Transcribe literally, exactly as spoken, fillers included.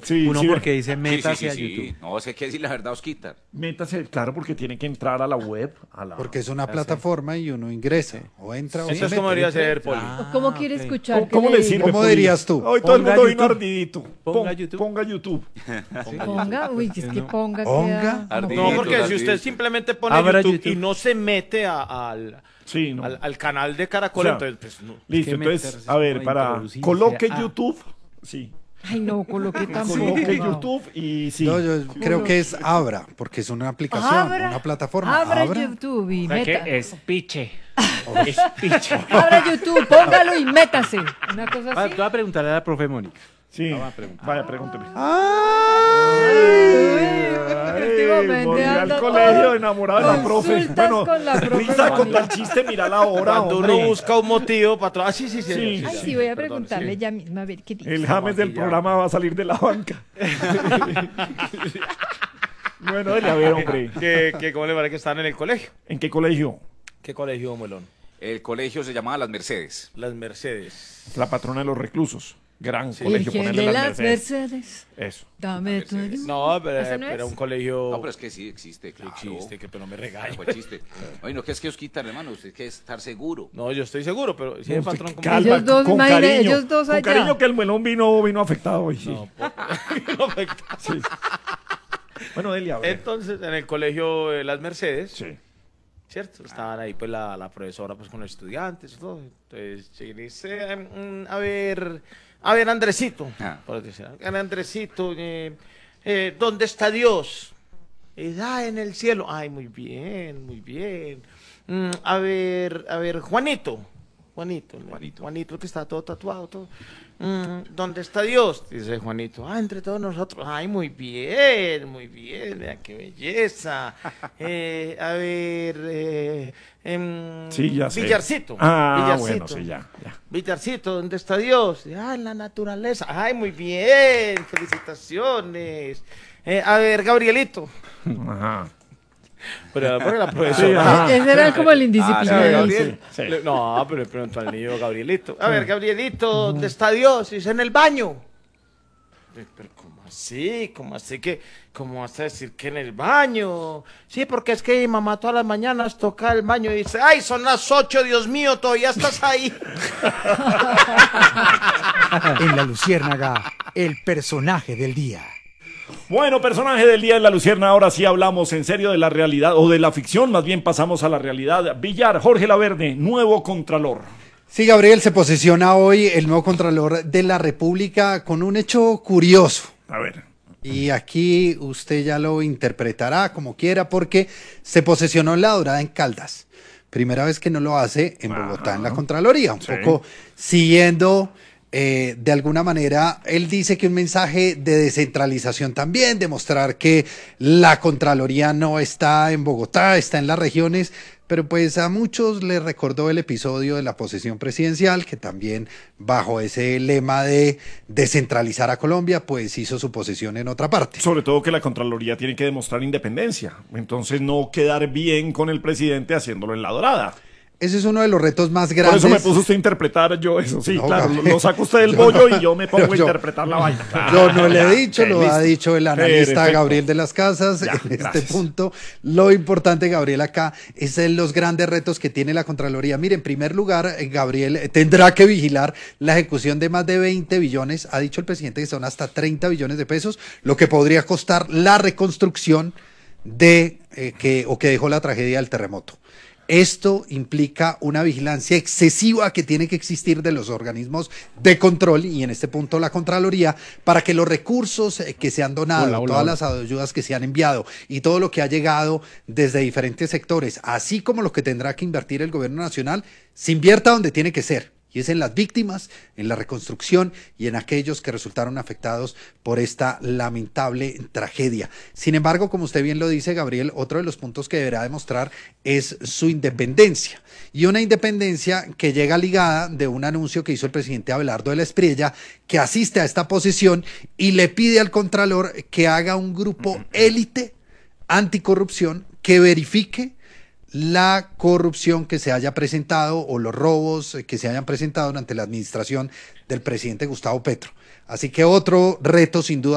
Sí, Uno sí, porque dice Sí, sí, métase sí, a sí. YouTube. No, sé que decir la verdad, Osquitar. Métase, claro, porque tiene que entrar a la web, a la... Porque es una Ya sé. plataforma y uno ingresa, o entra o se Entonces, mete. ¿cómo debería ser, Poli? Ah, ¿Cómo quiere ok. escuchar? ¿Cómo, que cómo le diga? sirve? ¿Cómo Poli? dirías tú? Hoy todo el Ponga mundo vino YouTube. ardidito. Ponga Pon- YouTube. Ponga YouTube. Ponga, uy, es que ponga. Ponga. queda- Ardidito. No, porque si Ardidito. usted simplemente pone Abra YouTube, YouTube. y no se mete a- al, Sí, no. al, al canal de Caracol, O sea, entonces, pues no. Listo, que entonces, meterse a ver, como para... introducirse Coloque a- YouTube. Sí. Ay, no, coloque tampoco. Coloque no. YouTube y sí. No, yo creo que es Abra, porque es una aplicación, Abra, una plataforma. Abra Abra. YouTube y O sea que meta. es piche. Es piche. Abra YouTube, póngalo y métase. Una cosa Ah, así. te voy a preguntar a la profe Mónica. Sí. va a preguntar. Vaya, pregúnteme. Uy, últimamente volví al anda colegio todo enamorado de la profe. consultas Bueno, con la profe risa con Mónica. tal chiste, mira la hora, Cuando hombre. uno busca un motivo para atrás. Ah, sí, sí, sí. Sí. Ay, sí, voy a preguntarle ya mismo a ver qué dice. El James del programa va a salir de la banca. Bueno, dele a ver, hombre. que, que ¿Cómo le parece que están en el colegio? ¿En qué colegio? ¿Qué colegio, Melón? El colegio se llamaba Las Mercedes. Las Mercedes. La patrona de los reclusos. Gran colegio, Virgen ponerle de las las Mercedes. Mercedes. Eso. Dame tu ayuda. No, pero ¿Ese no era es? un colegio... No, pero es que sí existe, claro. Existe, que pero no me regaño. Fue chiste. Oye, no, que es que Osquitar, hermano, usted que estar seguro. No, yo estoy seguro, pero si el Usted patrón como... calma, Ellos dos, con imagine, cariño, ellos dos con allá. cariño que el melón vino, vino afectado hoy. Sí. No, no afecta. Sí. Bueno, dele a ver. Entonces, en el colegio de Las Mercedes, Sí. ¿cierto? Estaban ahí pues la, la profesora pues con los estudiantes y todo. Entonces, llegué y le dice, "Mm, a ver, a ver, Andresito, Ah. por decir, a ver, Andresito, eh, eh, ¿dónde está Dios? Y dice, ah, en el cielo. Ay, muy bien, muy bien. Mm, a ver, a ver, Juanito, Juanito, Juanito. Juanito que está todo tatuado, todo. Mm, ¿dónde está Dios? Dice Juanito. Ah, entre todos nosotros. Ay, muy bien, muy bien. Mira, qué belleza. Eh, a ver, eh, em, Sí, ya sé. Villarcito. Ah, Villarcito. bueno, sí, ya, ya. Villarcito, ¿dónde está Dios? Ah, en la naturaleza. Ay, muy bien. Felicitaciones. Eh, a ver, Gabrielito. Ajá. Pero porque la Sí, profesora. ajá. Ese era como el Ah, indisciplinado. sí, Gabriel. Sí. Le- No, pero le preguntó al niño Gabrielito. A ver, Gabrielito, ¿dónde está Dios? Dice, en el baño. Eh, Pero, ¿cómo así? ¿Cómo así que, cómo vas a decir que en el baño? Sí, porque es que mi mamá todas las mañanas toca el baño y dice, ay, son las ocho, Dios mío, todavía estás ahí. En La Luciérnaga, el personaje del día. Bueno, personaje del día en La Lucierna, ahora sí hablamos en serio de la realidad, o de la ficción, más bien pasamos a la realidad. Villar, Jorge Laverde, nuevo Contralor. Sí, Gabriel, se posiciona hoy el nuevo Contralor de la República con un hecho curioso. A ver. Y aquí usted ya lo interpretará como quiera porque se posesionó en La Dorada en Caldas. Primera vez que no lo hace en Bogotá, en la Contraloría. Un Sí. poco siguiendo, eh, de alguna manera, él dice que un mensaje de descentralización también, demostrar que la Contraloría no está en Bogotá, está en las regiones. Pero pues a muchos les recordó el episodio de la posesión presidencial, que también bajo ese lema de descentralizar a Colombia, pues hizo su posesión en otra parte. Sobre todo que la Contraloría tiene que demostrar independencia, entonces no quedar bien con el presidente haciéndolo en La Dorada. Ese es uno de los retos más Por grandes. eso me puso usted a interpretar yo eso, sí, No, claro, Gabriel. lo, lo saca usted del Yo bollo no. y yo me pongo Pero a yo- interpretar la vaina. Yo no le Ah, he dicho, ya, lo listo. ha dicho el analista Perfecto. Gabriel de las Casas. Ya, en este gracias. punto, lo importante, Gabriel, acá es en los grandes retos que tiene la Contraloría. Mire, en primer lugar, eh, Gabriel eh, tendrá que vigilar la ejecución de más de veinte billones. Ha dicho el presidente que son hasta treinta billones de pesos, lo que podría costar la reconstrucción de eh, que o que dejó la tragedia del terremoto. Esto implica una vigilancia excesiva que tiene que existir de los organismos de control y en este punto la Contraloría para que los recursos eh, que se han donado, Hola, hola, todas hola. las ayudas que se han enviado y todo lo que ha llegado desde diferentes sectores, así como lo que tendrá que invertir el gobierno nacional, se invierta donde tiene que ser. Y es en las víctimas, en la reconstrucción y en aquellos que resultaron afectados por esta lamentable tragedia. Sin embargo, como usted bien lo dice, Gabriel, otro de los puntos que deberá demostrar es su independencia. Y una independencia que llega ligada de un anuncio que hizo el presidente Abelardo de la Espriella, que asiste a esta posición y le pide al Contralor que haga un grupo élite anticorrupción que verifique la corrupción que se haya presentado o los robos que se hayan presentado durante la administración del presidente Gustavo Petro. Así que otro reto sin duda